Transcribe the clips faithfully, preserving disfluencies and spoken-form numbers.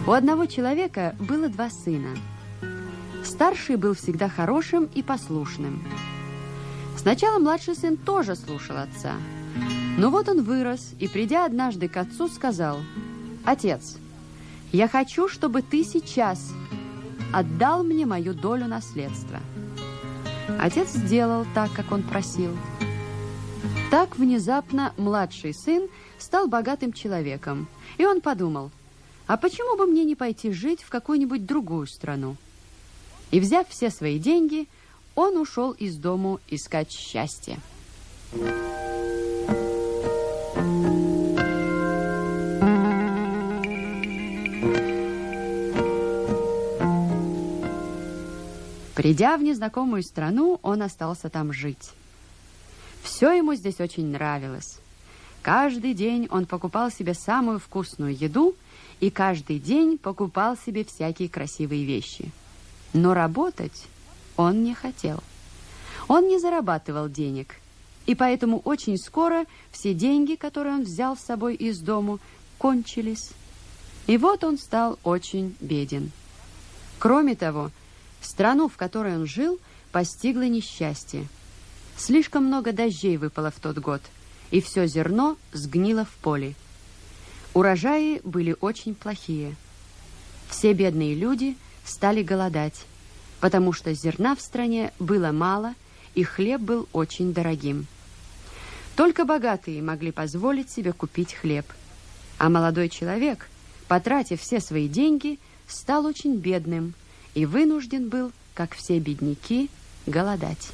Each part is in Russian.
У одного человека было два сына. Старший был всегда хорошим и послушным. Сначала младший сын тоже слушал отца. Но вот он вырос и, придя однажды к отцу, сказал: «Отец, я хочу, чтобы ты сейчас отдал мне мою долю наследства». Отец сделал так, как он просил. Так внезапно младший сын стал богатым человеком, и он подумал: а почему бы мне не пойти жить в какую-нибудь другую страну? И, взяв все свои деньги, он ушел из дому искать счастье. Придя в незнакомую страну, он остался там жить. Все ему здесь очень нравилось. Каждый день он покупал себе самую вкусную еду и каждый день покупал себе всякие красивые вещи. Но работать он не хотел. Он не зарабатывал денег, и поэтому очень скоро все деньги, которые он взял с собой из дому, кончились. И вот он стал очень беден. Кроме того, страну, в которой он жил, постигло несчастье. Слишком много дождей выпало в тот год, и все зерно сгнило в поле. Урожаи были очень плохие. Все бедные люди стали голодать, потому что зерна в стране было мало, и хлеб был очень дорогим. Только богатые могли позволить себе купить хлеб, а молодой человек, потратив все свои деньги, стал очень бедным и вынужден был, как все бедняки, голодать.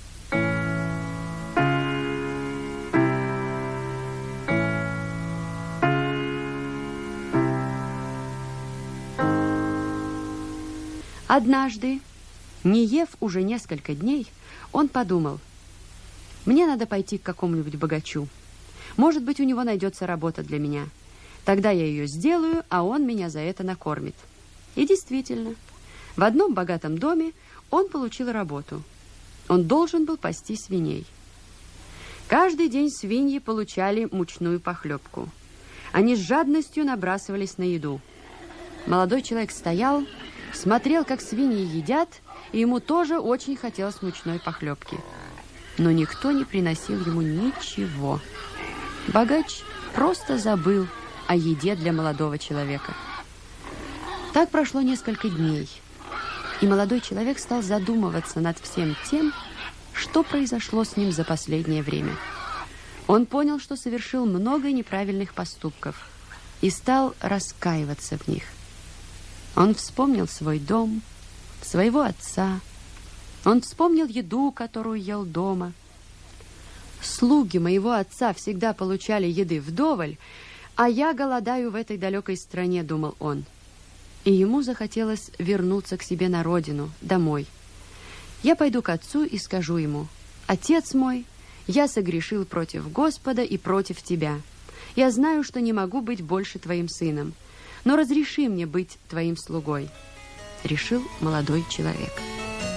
Однажды, не ев уже несколько дней, он подумал: мне надо пойти к какому-нибудь богачу. Может быть, у него найдется работа для меня. Тогда я ее сделаю, а он меня за это накормит. И действительно, в одном богатом доме он получил работу. Он должен был пасти свиней. Каждый день свиньи получали мучную похлебку. Они с жадностью набрасывались на еду. Молодой человек стоял, смотрел, как свиньи едят, и ему тоже очень хотелось мучной похлебки. Но никто не приносил ему ничего. Богач просто забыл о еде для молодого человека. Так прошло несколько дней, и молодой человек стал задумываться над всем тем, что произошло с ним за последнее время. Он понял, что совершил много неправильных поступков, и стал раскаиваться в них. Он вспомнил свой дом, своего отца. Он вспомнил еду, которую ел дома. Слуги моего отца всегда получали еды вдоволь, а я голодаю в этой далекой стране, думал он. И ему захотелось вернуться к себе на родину, домой. Я пойду к отцу и скажу ему: отец мой, я согрешил против Господа и против тебя. Я знаю, что не могу быть больше твоим сыном, но разреши мне быть твоим слугой, решил молодой человек.